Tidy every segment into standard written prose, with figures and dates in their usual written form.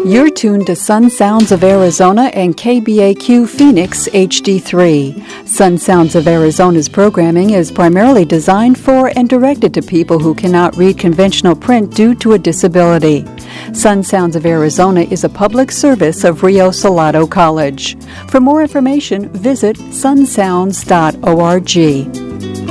You're tuned to Sun Sounds of Arizona and KBAQ Phoenix HD3. Sun Sounds of Arizona's programming is primarily designed for and directed to people who cannot read conventional print due to a disability. Sun Sounds of Arizona is a public service of Rio Salado College. For more information, visit sunsounds.org.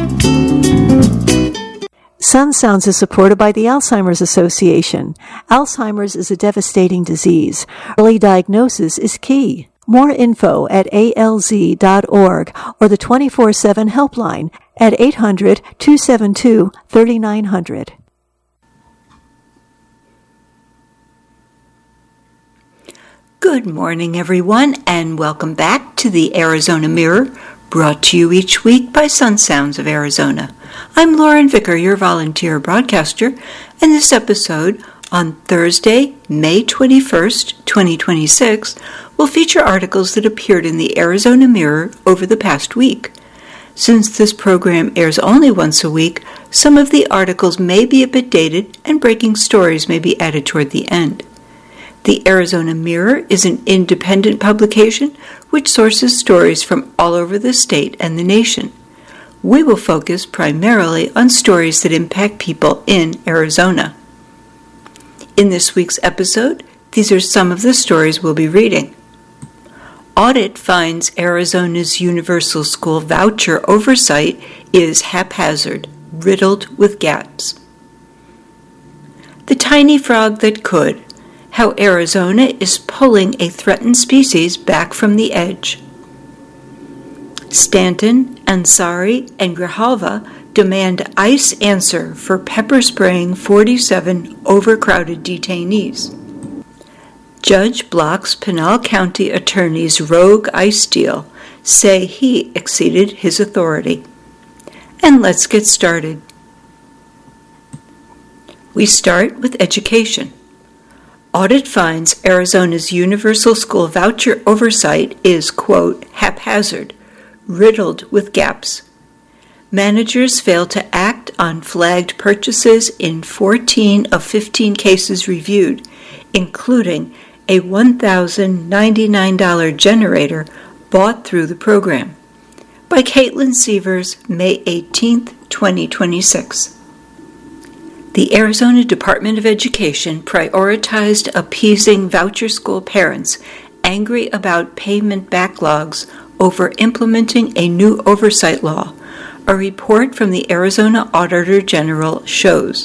Sun Sounds is supported by the Alzheimer's Association. Alzheimer's is a devastating disease. Early diagnosis is key. More info at alz.org or the 24/7 helpline at 800-272-3900. Good morning, everyone, and welcome back to the Arizona Mirror, brought to you each week by Sun Sounds of Arizona. I'm Lauren Vicker, your volunteer broadcaster, and this episode on Thursday, May 21st, 2026, will feature articles that appeared in the Arizona Mirror over the past week. Since this program airs only once a week, some of the articles may be a bit dated and breaking stories may be added toward the end. The Arizona Mirror is an independent publication which sources stories from all over the state and the nation. We will focus primarily on stories that impact people in Arizona. In this week's episode, these are some of the stories we'll be reading. Audit finds Arizona's Universal School voucher oversight is haphazard, riddled with gaps. The tiny frog that could. How Arizona is pulling a threatened species back from the edge. Stanton, Ansari, and Grijalva demand ICE answer for pepper spraying 47 overcrowded detainees. Judge blocks Pinal County attorney's rogue ICE deal, say he exceeded his authority. And let's get started. We start with education. Audit finds Arizona's Universal School voucher oversight is, quote, haphazard, riddled with gaps. Managers fail to act on flagged purchases in 14 of 15 cases reviewed, including a $1,099 generator bought through the program. By Caitlin Sievers, May 18, 2026. The Arizona Department of Education prioritized appeasing voucher school parents angry about payment backlogs over implementing a new oversight law, a report from the Arizona Auditor General shows.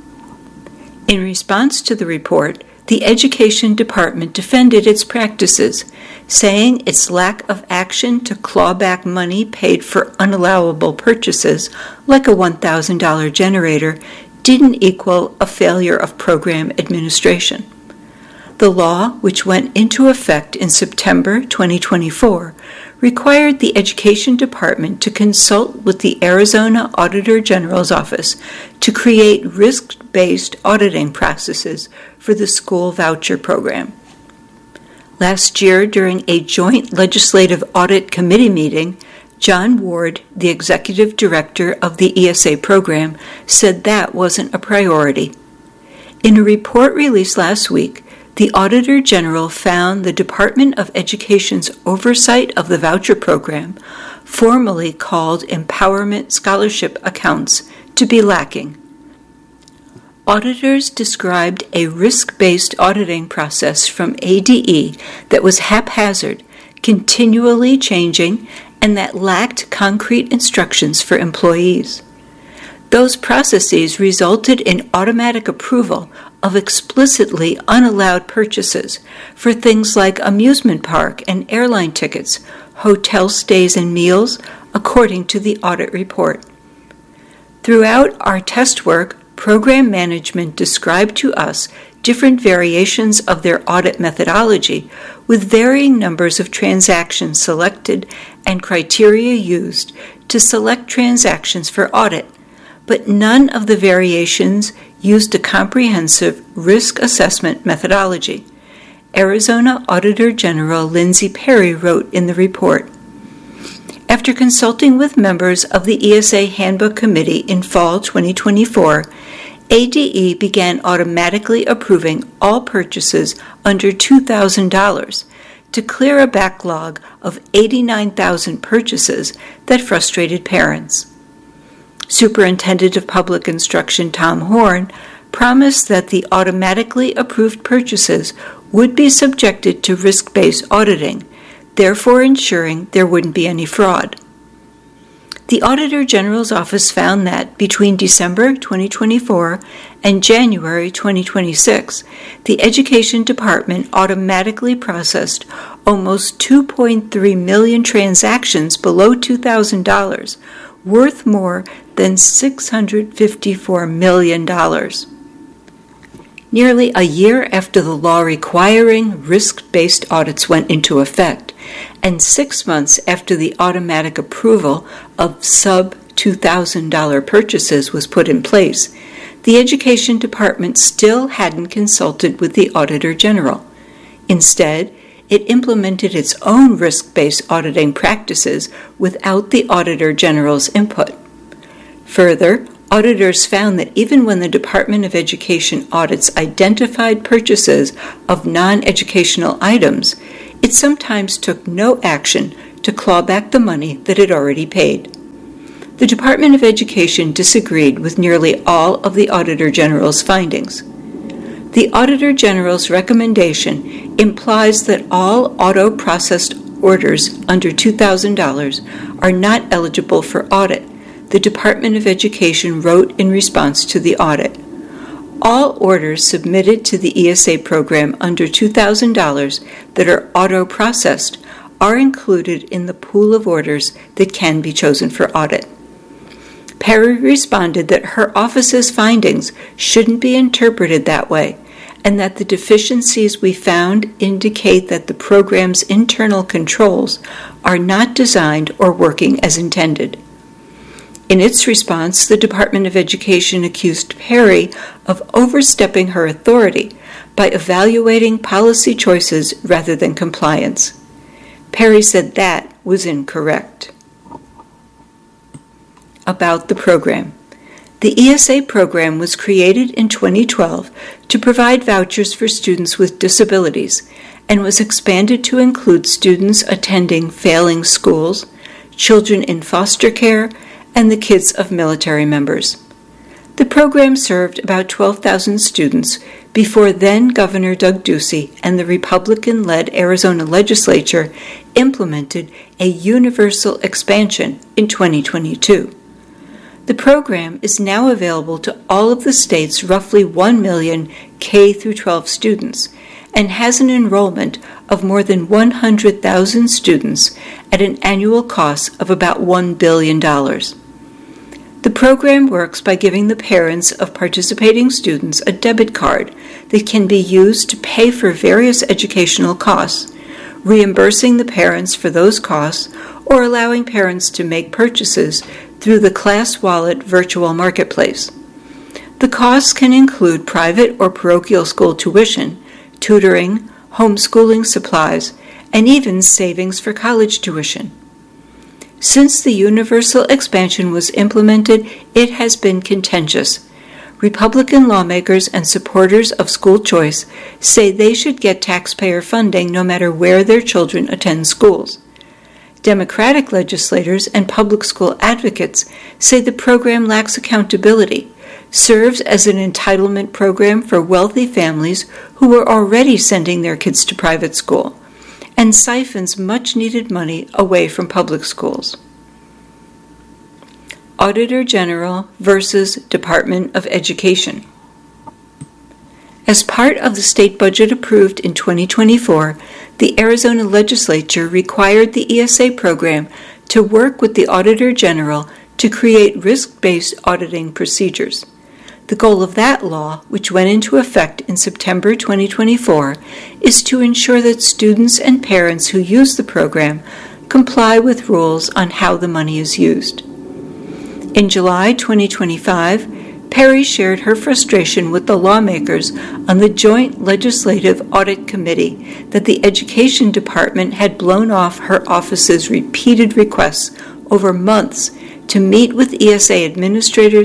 In response to the report, the Education Department defended its practices, saying its lack of action to claw back money paid for unallowable purchases, like a $1,000 generator, didn't equal a failure of program administration. The law, which went into effect in September 2024, required the Education Department to consult with the Arizona Auditor General's Office to create risk-based auditing processes for the school voucher program. Last year, during a joint legislative audit committee meeting, John Ward, the executive director of the ESA program, said that wasn't a priority. In a report released last week, the Auditor General found the Department of Education's oversight of the voucher program, formerly called Empowerment Scholarship Accounts, to be lacking. Auditors described a risk-based auditing process from ADE that was haphazard, continually changing, and that lacked concrete instructions for employees. Those processes resulted in automatic approval of explicitly unallowed purchases for things like amusement park and airline tickets, hotel stays and meals, according to the audit report. Throughout our test work, program management described to us different variations of their audit methodology with varying numbers of transactions selected and criteria used to select transactions for audit, but none of the variations used a comprehensive risk assessment methodology. Arizona Auditor General Lindsay Perry wrote in the report, after consulting with members of the ESA Handbook Committee in fall 2024, ADE began automatically approving all purchases under $2,000 to clear a backlog of 89,000 purchases that frustrated parents. Superintendent of Public Instruction Tom Horn promised that the automatically approved purchases would be subjected to risk-based auditing, therefore ensuring there wouldn't be any fraud. The Auditor General's Office found that between December 2024 and January 2026, the Education Department automatically processed almost 2.3 million transactions below $2,000, worth more than $654 million. Nearly a year after the law requiring risk-based audits went into effect, and 6 months after the automatic approval of sub-$2,000 purchases was put in place, the Education Department still hadn't consulted with the Auditor General. Instead, it implemented its own risk-based auditing practices without the Auditor General's input. Further, auditors found that even when the Department of Education audits identified purchases of non-educational items, it sometimes took no action to claw back the money that it already paid. The Department of Education disagreed with nearly all of the Auditor General's findings. The Auditor General's recommendation implies that all auto-processed orders under $2,000 are not eligible for audit, the Department of Education wrote in response to the audit. All orders submitted to the ESA program under $2,000 that are auto-processed are included in the pool of orders that can be chosen for audit. Perry responded that her office's findings shouldn't be interpreted that way, and that the deficiencies we found indicate that the program's internal controls are not designed or working as intended. In its response, the Department of Education accused Perry of overstepping her authority by evaluating policy choices rather than compliance. Perry said that was incorrect. About the program. The ESA program was created in 2012 to provide vouchers for students with disabilities and was expanded to include students attending failing schools, children in foster care, and the kids of military members. The program served about 12,000 students before then-Governor Doug Ducey and the Republican-led Arizona legislature implemented a universal expansion in 2022. The program is now available to all of the state's roughly 1 million K-12 students and has an enrollment of more than 100,000 students at an annual cost of about $1 billion. The program works by giving the parents of participating students a debit card that can be used to pay for various educational costs, reimbursing the parents for those costs, or allowing parents to make purchases through the ClassWallet virtual marketplace. The costs can include private or parochial school tuition, tutoring, homeschooling supplies, and even savings for college tuition. Since the universal expansion was implemented, it has been contentious. Republican lawmakers and supporters of school choice say they should get taxpayer funding no matter where their children attend schools. Democratic legislators and public school advocates say the program lacks accountability, serves as an entitlement program for wealthy families who are already sending their kids to private school, and siphons much-needed money away from public schools. Auditor General versus Department of Education. As part of the state budget approved in 2024, the Arizona legislature required the ESA program to work with the Auditor General to create risk-based auditing procedures. The goal of that law, which went into effect in September 2024, is to ensure that students and parents who use the program comply with rules on how the money is used. In July 2025, Perry shared her frustration with the lawmakers on the Joint Legislative Audit Committee that the Education Department had blown off her office's repeated requests over months to meet with ESA administrators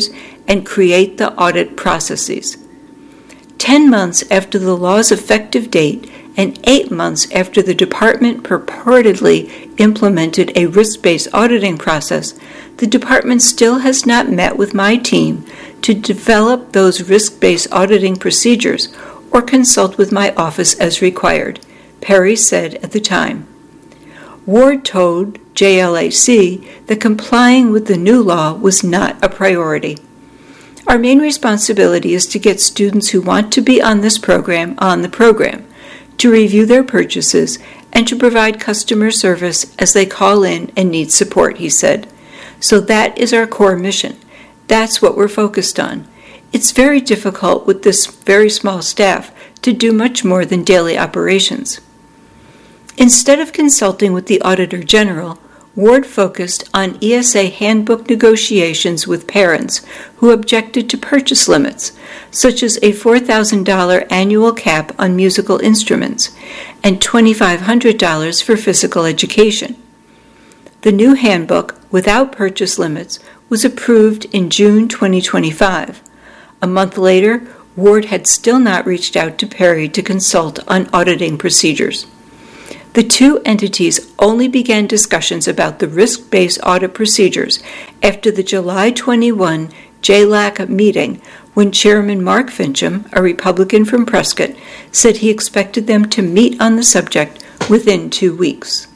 and create the audit processes. 10 months after the law's effective date and 8 months after the department purportedly implemented a risk-based auditing process, the department still has not met with my team to develop those risk-based auditing procedures or consult with my office as required, Perry said at the time. Ward told JLAC that complying with the new law was not a priority. Our main responsibility is to get students who want to be on this program on the program, to review their purchases, and to provide customer service as they call in and need support, he said. So that is our core mission. That's what we're focused on. It's very difficult with this very small staff to do much more than daily operations. Instead of consulting with the Auditor General, Ward focused on ESA handbook negotiations with parents who objected to purchase limits, such as a $4,000 annual cap on musical instruments and $2,500 for physical education. The new handbook, without purchase limits, was approved in June 2025. A month later, Ward had still not reached out to Perry to consult on auditing procedures. The two entities only began discussions about the risk-based audit procedures after the July 21 JLAC meeting, when Chairman Mark Fincham, a Republican from Prescott, said he expected them to meet on the subject within 2 weeks.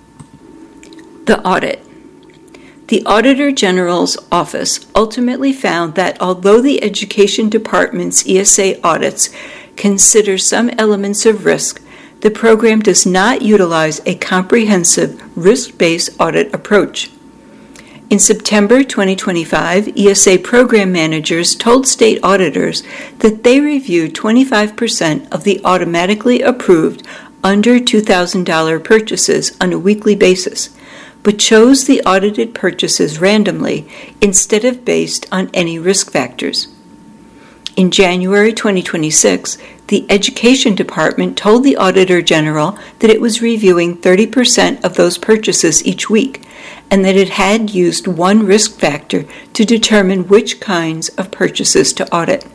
The audit. The Auditor General's office ultimately found that although the Education Department's ESA audits consider some elements of risk, the program does not utilize a comprehensive risk-based audit approach. In September 2025, ESA program managers told state auditors that they reviewed 25% of the automatically approved under $2,000 purchases on a weekly basis, but chose the audited purchases randomly instead of based on any risk factors. In January 2026, the Education Department told the Auditor General that it was reviewing 30% of those purchases each week, and that it had used one risk factor to determine which kinds of purchases to audit.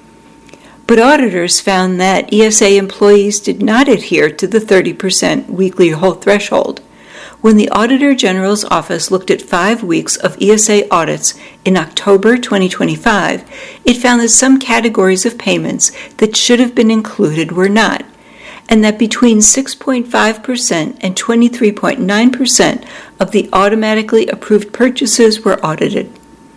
But auditors found that ESA employees did not adhere to the 30% weekly hold threshold. When the Auditor General's office looked at 5 weeks of ESA audits in October 2025, it found that some categories of payments that should have been included were not, and that between 6.5% and 23.9% of the automatically approved purchases were audited.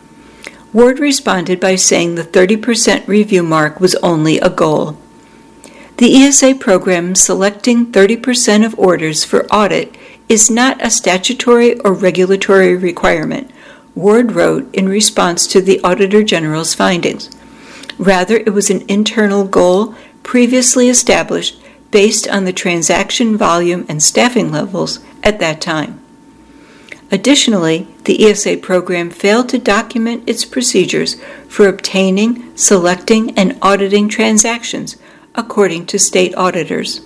Ward responded by saying the 30% review mark was only a goal. The ESA program selecting 30% of orders for audit is not a statutory or regulatory requirement, Ward wrote in response to the Auditor General's findings. Rather, it was an internal goal previously established based on the transaction volume and staffing levels at that time. Additionally, the ESA program failed to document its procedures for obtaining, selecting, and auditing transactions, according to state auditors.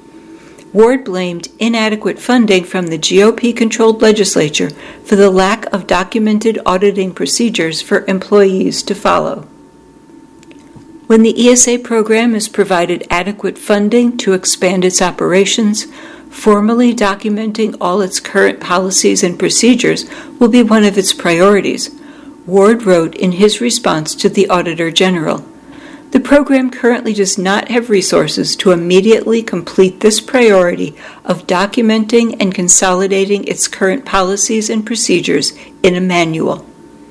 Ward blamed inadequate funding from the GOP-controlled legislature for the lack of documented auditing procedures for employees to follow. When the ESA program is provided adequate funding to expand its operations, formally documenting all its current policies and procedures will be one of its priorities, Ward wrote in his response to the Auditor General. The program currently does not have resources to immediately complete this priority of documenting and consolidating its current policies and procedures in a manual.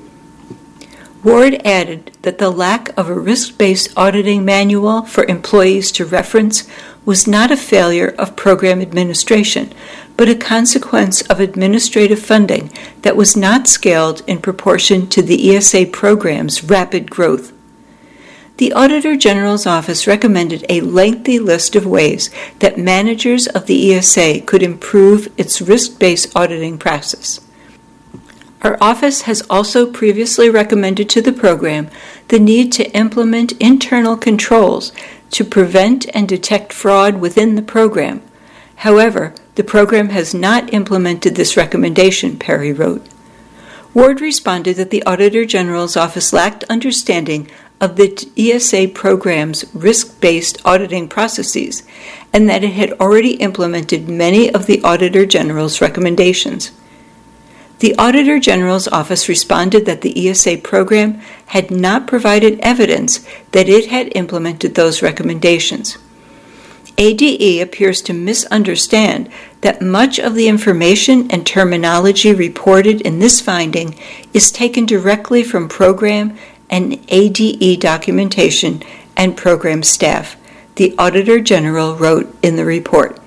Ward added that the lack of a risk-based auditing manual for employees to reference was not a failure of program administration, but a consequence of administrative funding that was not scaled in proportion to the ESA program's rapid growth. The Auditor General's office recommended a lengthy list of ways that managers of the ESA could improve its risk-based auditing process. Our office has also previously recommended to the program the need to implement internal controls to prevent and detect fraud within the program. However, the program has not implemented this recommendation, Perry wrote. Ward responded that the Auditor General's office lacked understanding of the ESA program's risk-based auditing processes, and that it had already implemented many of the Auditor General's recommendations. The Auditor General's office responded that the ESA program had not provided evidence that it had implemented those recommendations. ADE appears to misunderstand that much of the information and terminology reported in this finding is taken directly from program and ADE documentation and program staff, the Auditor General wrote in the report.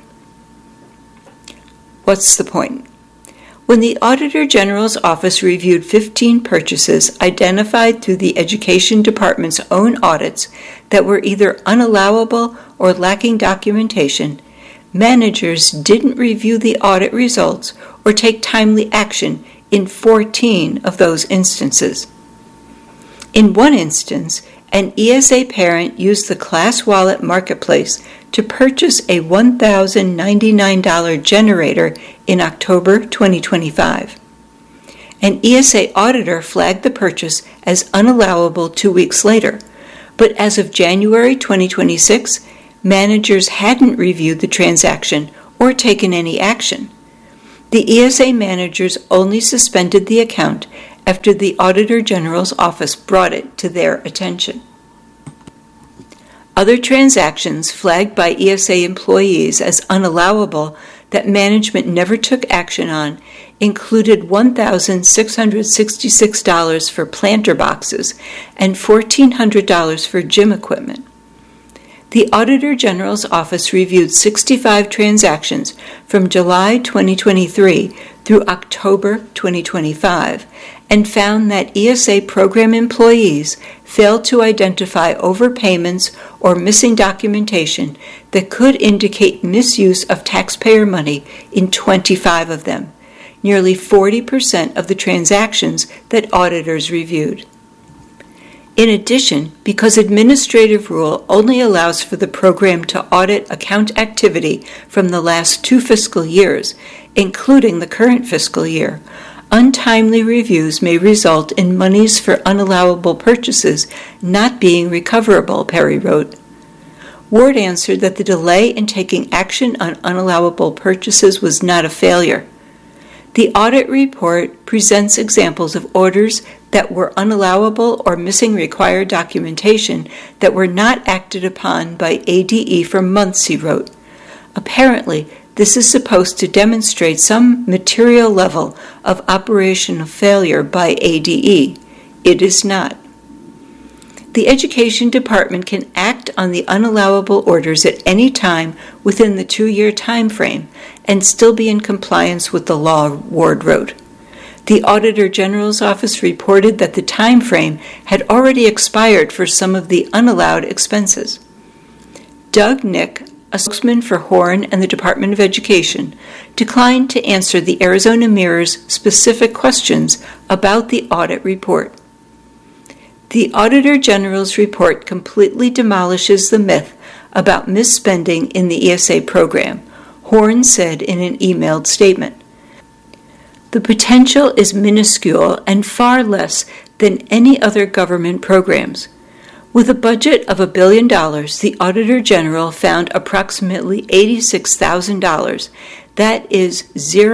What's the point? When the Auditor General's office reviewed 15 purchases identified through the Education Department's own audits that were either unallowable or lacking documentation, managers didn't review the audit results or take timely action in 14 of those instances. In one instance, an ESA parent used the ClassWallet marketplace to purchase a $1,099 generator in October 2025. An ESA auditor flagged the purchase as unallowable 2 weeks later, but as of January 2026, managers hadn't reviewed the transaction or taken any action. The ESA managers only suspended the account after the Auditor General's office brought it to their attention. Other transactions flagged by ESA employees as unallowable that management never took action on included $1,666 for planter boxes and $1,400 for gym equipment. The Auditor General's office reviewed 65 transactions from July 2023 through October 2025 and found that ESA program employees failed to identify overpayments or missing documentation that could indicate misuse of taxpayer money in 25 of them, nearly 40% of the transactions that auditors reviewed. In addition, because administrative rule only allows for the program to audit account activity from the last 2 fiscal years, including the current fiscal year, untimely reviews may result in monies for unallowable purchases not being recoverable, Perry wrote. Ward answered that the delay in taking action on unallowable purchases was not a failure. The audit report presents examples of orders that were unallowable or missing required documentation that were not acted upon by ADE for months, he wrote. Apparently, this is supposed to demonstrate some material level of operational failure by ADE. It is not. The Education Department can act on the unallowable orders at any time within the 2-year time frame and still be in compliance with the law, Ward wrote. The Auditor General's office reported that the time frame had already expired for some of the unallowed expenses. Doug Nick, a spokesman for Horn and the Department of Education, declined to answer the Arizona Mirror's specific questions about the audit report. The Auditor General's report completely demolishes the myth about misspending in the ESA program, Horn said in an emailed statement. The potential is minuscule and far less than any other government programs. With a budget of $1 billion, the Auditor General found approximately $86,000. That is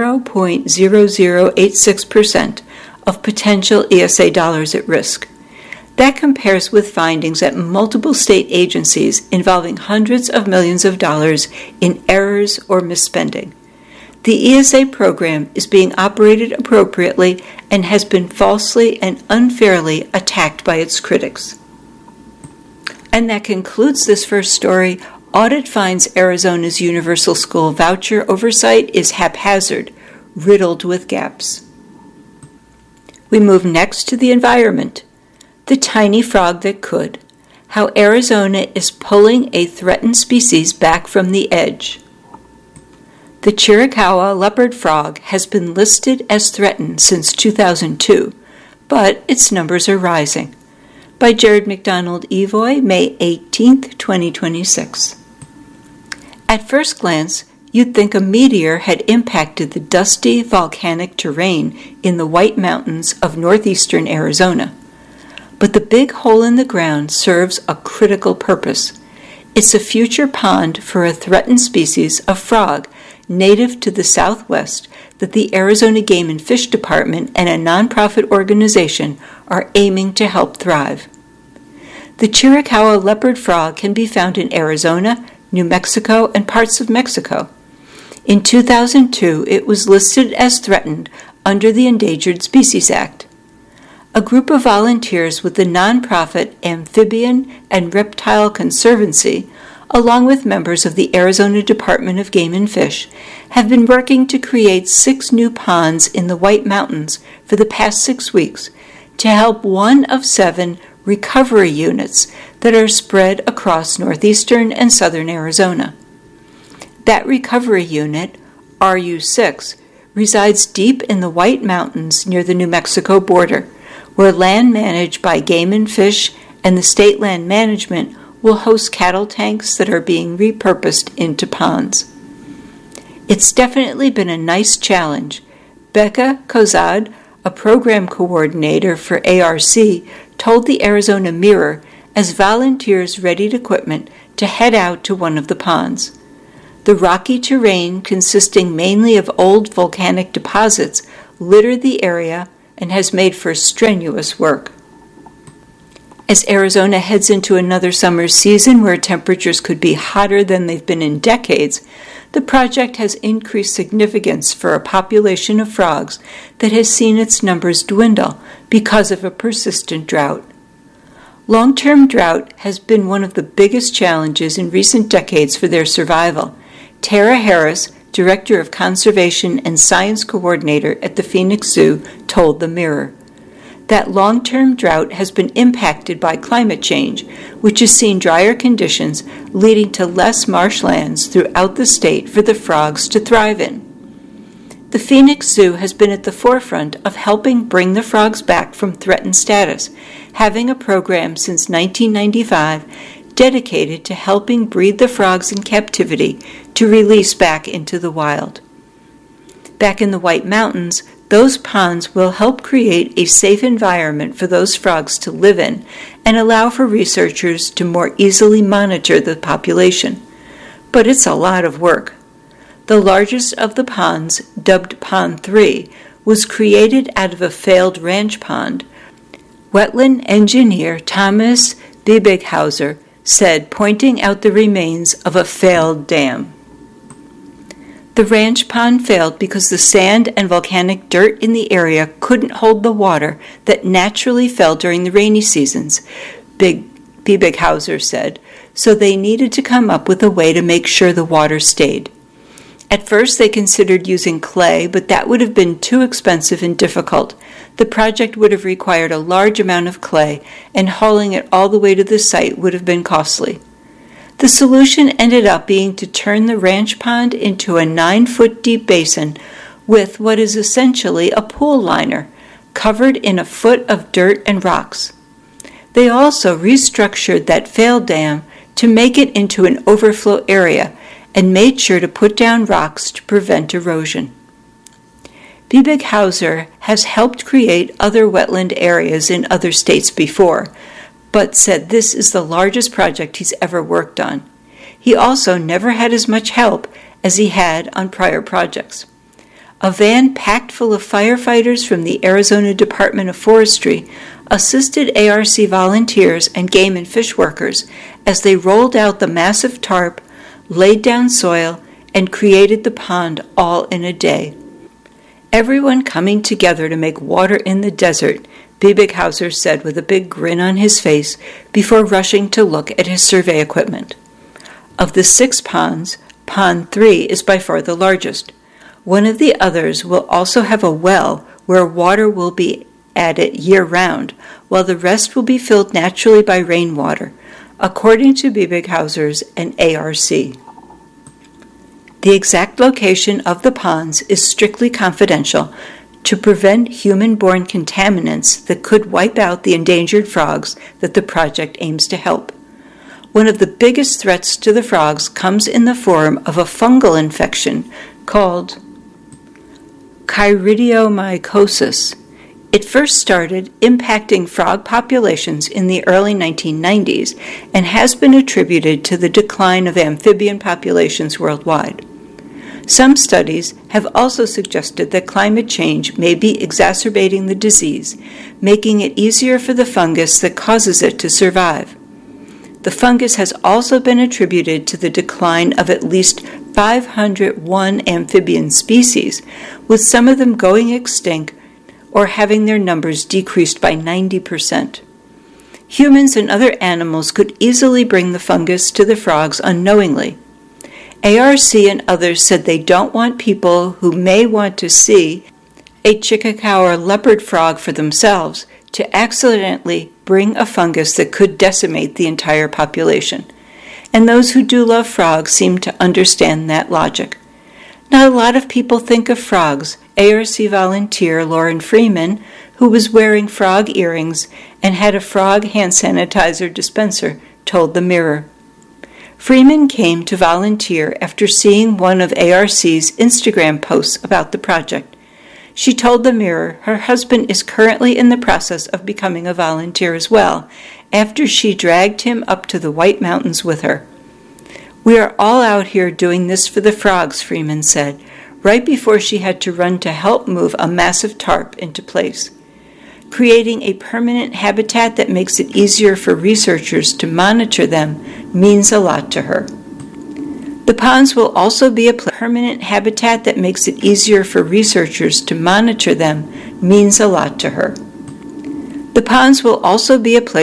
0.0086% of potential ESA dollars at risk. That compares with findings at multiple state agencies involving hundreds of millions of dollars in errors or misspending. The ESA program is being operated appropriately and has been falsely and unfairly attacked by its critics. And that concludes this first story. Audit finds Arizona's universal school voucher oversight is haphazard, riddled with gaps. We move next to the environment. The tiny frog that could. How Arizona is pulling a threatened species back from the edge. The Chiricahua leopard frog has been listed as threatened since 2002, but its numbers are rising. By Jared McDonald Evoy, May 18, 2026. At first glance, you'd think a meteor had impacted the dusty volcanic terrain in the White Mountains of northeastern Arizona. But the big hole in the ground serves a critical purpose. It's a future pond for a threatened species of frog native to the southwest that the Arizona Game and Fish Department and a nonprofit organization are aiming to help thrive. The Chiricahua leopard frog can be found in Arizona, New Mexico, and parts of Mexico. In 2002, it was listed as threatened under the Endangered Species Act. A group of volunteers with the nonprofit Amphibian and Reptile Conservancy, along with members of the Arizona Department of Game and Fish, have been working to create 6 new ponds in the White Mountains for the past 6 weeks to help one of 7 recovery units that are spread across northeastern and southern Arizona. That recovery unit, RU6, resides deep in the White Mountains near the New Mexico border, where land managed by Game and Fish and the State Land Management will host cattle tanks that are being repurposed into ponds. It's definitely been a nice challenge. Becca Kozad, a program coordinator for ARC, told the Arizona Mirror as volunteers readied equipment to head out to one of the ponds. The rocky terrain, consisting mainly of old volcanic deposits, littered the area and has made for strenuous work. As Arizona heads into another summer season where temperatures could be hotter than they've been in decades, the project has increased significance for a population of frogs that has seen its numbers dwindle because of a persistent drought. Long-term drought has been one of the biggest challenges in recent decades for their survival. Tara Harris, Director of Conservation and Science Coordinator at the Phoenix Zoo, told the Mirror. That long-term drought has been impacted by climate change, which has seen drier conditions leading to less marshlands throughout the state for the frogs to thrive in. The Phoenix Zoo has been at the forefront of helping bring the frogs back from threatened status, having a program since 1995 dedicated to helping breed the frogs in captivity to release back into the wild. Back in the White Mountains, those ponds will help create a safe environment for those frogs to live in and allow for researchers to more easily monitor the population. But it's a lot of work. The largest of the ponds, dubbed Pond 3, was created out of a failed ranch pond. Wetland engineer Thomas Biebighauser said, pointing out the remains of a failed dam. The ranch pond failed because the sand and volcanic dirt in the area couldn't hold the water that naturally fell during the rainy seasons, Biebighauser said, so they needed to come up with a way to make sure the water stayed. At first they considered using clay, but that would have been too expensive and difficult. The project would have required a large amount of clay, and hauling it all the way to the site would have been costly. The solution ended up being to turn the ranch pond into a 9-foot deep basin with what is essentially a pool liner, covered in a foot of dirt and rocks. They also restructured that failed dam to make it into an overflow area and made sure to put down rocks to prevent erosion. Biebighauser has helped create other wetland areas in other states before, but said this is the largest project he's ever worked on. He also never had as much help as he had on prior projects. A van packed full of firefighters from the Arizona Department of Forestry assisted ARC volunteers and game and fish workers as they rolled out the massive tarp, laid down soil, and created the pond all in a day. Everyone coming together to make water in the desert, Biebighauser said with a big grin on his face before rushing to look at his survey equipment. Of the 6 ponds, Pond 3 is by far the largest. One of the others will also have a well where water will be added year-round, while the rest will be filled naturally by rainwater, according to Biebighauser's and ARC. The exact location of the ponds is strictly confidential to prevent human-borne contaminants that could wipe out the endangered frogs that the project aims to help. One of the biggest threats to the frogs comes in the form of a fungal infection called chiridiomycosis. It first started impacting frog populations in the early 1990s and has been attributed to the decline of amphibian populations worldwide. Some studies have also suggested that climate change may be exacerbating the disease, making it easier for the fungus that causes it to survive. The fungus has also been attributed to the decline of at least 501 amphibian species, with some of them going extinct or having their numbers decreased by 90%. Humans and other animals could easily bring the fungus to the frogs unknowingly. ARC and others said they don't want people who may want to see a Chickasaw leopard frog for themselves to accidentally bring a fungus that could decimate the entire population. And those who do love frogs seem to understand that logic. Not a lot of people think of frogs. ARC volunteer Lauren Freeman, who was wearing frog earrings and had a frog hand sanitizer dispenser, told the Mirror. Freeman came to volunteer after seeing one of ARC's Instagram posts about the project. She told the Mirror her husband is currently in the process of becoming a volunteer as well, after she dragged him up to the White Mountains with her. "We are all out here doing this for the frogs," Freeman said, right before she had to run to help move a massive tarp into place. Creating a permanent habitat that makes it easier for researchers to monitor them means a lot to her. The ponds will also be a permanent habitat that makes it easier for researchers to monitor them means a lot to her. The ponds will also be a place